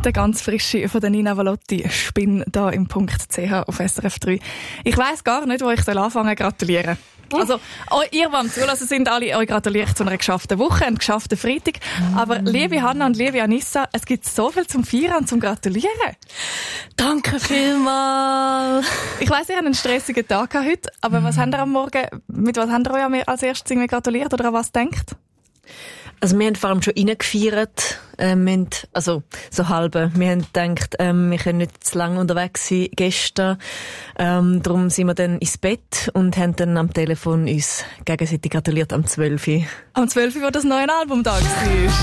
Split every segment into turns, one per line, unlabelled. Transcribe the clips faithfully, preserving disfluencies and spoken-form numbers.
Der ganz frische von der Nina Valotti, Spinn, da im Punkt C H auf S R F drei. Ich weiss gar nicht, wo ich anfangen soll gratulieren. Also, oh, ihr, die am Zulassen sind, alle euch gratuliere zu einer geschafften Woche, einem geschafften Freitag. Aber liebe Hanna und liebe Anissa, es gibt so viel zum Feiern und zum Gratulieren.
Danke vielmals.
Ich weiss, ihr habt einen stressigen Tag heute, aber was habt ihr am Morgen, mit was habt ihr euch als erstes irgendwie gratuliert oder an was denkt?
Also wir haben vor allem schon reingefeiert, ähm, wir haben, also so halbe. Wir haben gedacht, ähm, wir können nicht zu lange unterwegs sein gestern. Ähm, darum sind wir dann ins Bett und haben dann am Telefon uns gegenseitig gratuliert am zwölf Uhr.
Am zwölf Uhr, wo das neue Album da war.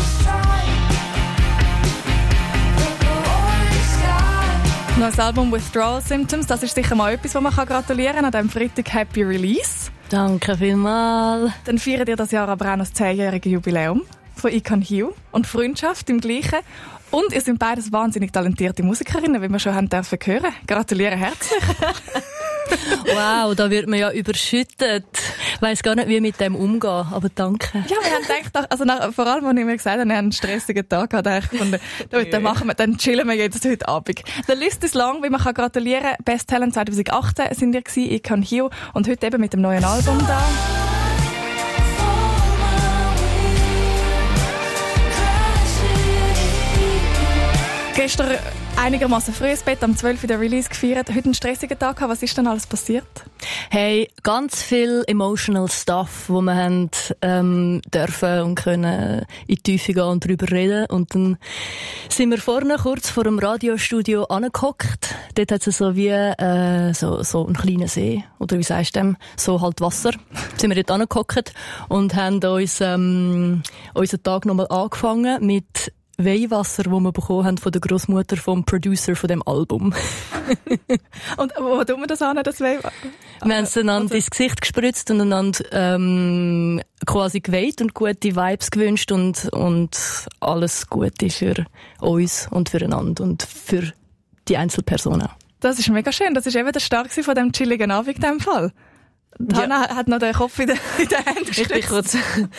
Neues Album Withdrawal Symptoms, das ist sicher mal etwas, wo man gratulieren kann an diesem Freitag. Happy Release.
Danke vielmals.
Dann feiert ihr das Jahr aber auch noch das zehnjährige Jubiläum von I Can Heal und Freundschaft im Gleichen. Und ihr seid beides wahnsinnig talentierte Musikerinnen, wie wir schon haben dürfen hören. Gratuliere herzlich.
Wow, da wird man ja überschüttet. Ich weiss gar nicht, wie mit dem umgehen, aber danke.
Ja, wir haben gedacht, also nach, vor allem, als ich mir gesagt habe, wir haben einen stressigen Tag gehabt, habe ich gefunden, dann machen wir, dann chillen wir jetzt heute Abend. The list ist lang, wie man kann gratulieren. Best Talent zwanzig achtzehn sind wir gewesen, I Can Heal, und heute eben mit dem neuen Album da. Gestern einigermaßen früh ins Bett, am zwölf Uhr der Release gefeiert. Heute einen stressigen Tag gehabt. Was ist denn alles passiert?
Hey, ganz viel emotional Stuff, wo wir haben, ähm, dürfen und können in die Tiefe gehen und darüber reden. Und dann sind wir vorne kurz vor dem Radiostudio angehockt. Dort hat es so wie, äh, so, so einen kleinen See. Oder wie sagst du dem? So halt Wasser. Sind wir dort angehockt und haben uns, ähm, unseren Tag nochmal angefangen mit Weihwasser, das wir bekommen haben von der Großmutter vom Producer von dem Album.
Und wo tun wir das an, das Weihwasser?
Wir haben es einander also ins Gesicht gespritzt und einander ähm, quasi geweiht und gute Vibes gewünscht und, und alles Gute für uns und füreinander und für die Einzelpersonen.
Das ist mega schön. Das ist eben der Start von diesem chilligen Abend in diesem Fall. Ja. Hanna hat noch den Kopf in den Händen gestützt.
Ich bin kurz,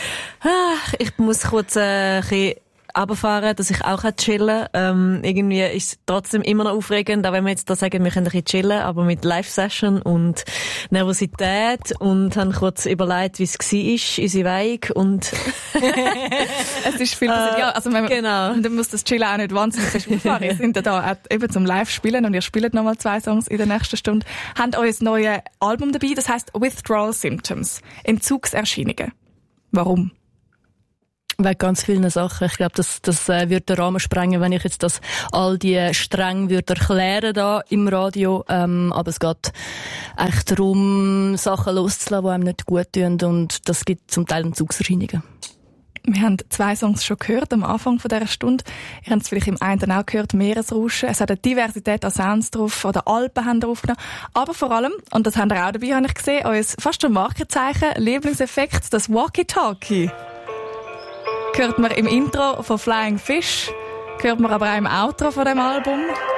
ich muss kurz äh, ein bisschen runterfahren, dass ich auch chillen kann. Ähm, irgendwie ist es trotzdem immer noch aufregend, auch wenn wir jetzt da sagen, wir können ein bisschen chillen, aber mit Live-Session und Nervosität, und habe kurz überlegt, wie es war, unsere Weihung, und
es ist viel passiert. Ja, also man,
genau.
Man muss das Chillen auch nicht wahnsinnig fest auffahren. Ihr seid ja da eben zum Live-Spielen und ihr spielt nochmal zwei Songs in der nächsten Stunde. Habt euer neues Album dabei, das heisst Withdrawal Symptoms. Entzugserscheinungen. Warum?
Wegen ganz vielen Sachen. Ich glaube, das, das äh, würde den Rahmen sprengen, wenn ich jetzt das all die streng würde erklären da im Radio. Ähm, aber es geht echt darum, Sachen loszulassen, die einem nicht gut tun, und das gibt zum Teil Entzugserscheinungen.
Wir haben zwei Songs schon gehört am Anfang von dieser Stunde. Ihr habt es vielleicht im einen auch gehört, Meeresrauschen. Es hat eine Diversität an Sounds drauf, oder Alpen haben drauf genommen. Aber vor allem, und das habt ihr auch dabei, habe ich gesehen, euer fast schon Markenzeichen, Lieblingseffekt, das Walkie-Talkie. Hört man im Intro von Flying Fish, hört man aber auch im Outro von dem Album.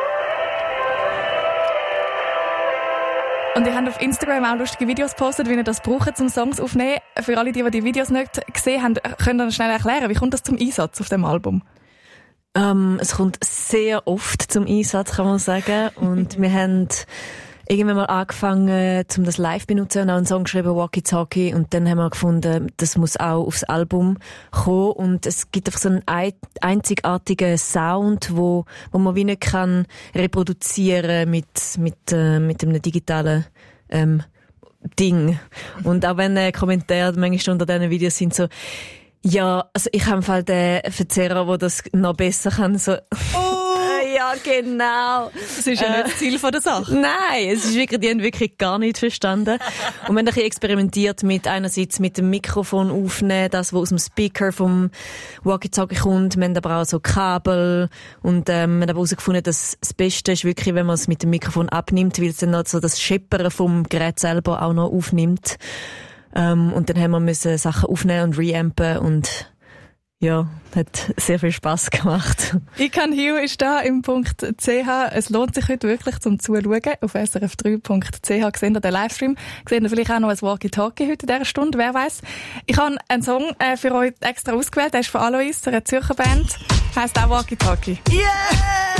Und ihr habt auf Instagram auch lustige Videos gepostet, wie ihr das braucht, um Songs aufzunehmen. Für alle, die, die die Videos nicht gesehen haben, könnt ihr schnell erklären, wie kommt das zum Einsatz auf dem Album?
Ähm, es kommt sehr oft zum Einsatz, kann man sagen. Und wir haben irgendwann mal angefangen, um das live zu benutzen, und auch einen Song geschrieben, Walkie Talkie, und dann haben wir gefunden, das muss auch aufs Album kommen, und es gibt einfach so einen einzigartigen Sound, wo, wo man wie nicht kann reproduzieren mit, mit, äh, mit einem digitalen, ähm, Ding. Und auch wenn äh, Kommentare manchmal unter diesen Videos sind so, ja, also ich habe im Fall den Verzehrer, der das noch besser kann, so, oh. Ja, genau.
Das ist ja nicht das Ziel von der Sache.
Nein, es ist wirklich, die haben wirklich gar nicht verstanden. Und wir haben ein bisschen experimentiert mit, einerseits mit dem Mikrofon aufnehmen, das, was aus dem Speaker vom Walkie-Talkie kommt. Wir haben aber auch so Kabel, und ähm, wir haben aber herausgefunden, dass das Beste ist wirklich, wenn man es mit dem Mikrofon abnimmt, weil es dann noch so das Scheppern vom Gerät selber auch noch aufnimmt. Ähm, und dann haben wir müssen Sachen aufnehmen und reampen, und ja, hat sehr viel Spass gemacht.
I Can Heal ist da im Punkt C H. Es lohnt sich heute wirklich zum Zuschauen. Auf S R F drei Punkt C H seht ihr den Livestream. Seht ihr vielleicht auch noch ein Walkie-Talkie heute in dieser Stunde, wer weiss. Ich habe einen Song äh, für euch extra ausgewählt. Der ist von Alois, einer Zürcher Band. Heisst auch Walkie Talkie?
Yeah!